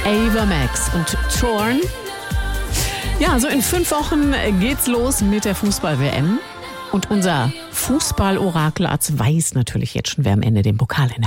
Ava Max und Torn. Ja, so in 5 Wochen geht's los mit der Fußball-WM. Und unser Fußball-Orakel Arzt weiß natürlich jetzt schon, wer am Ende den Pokal in der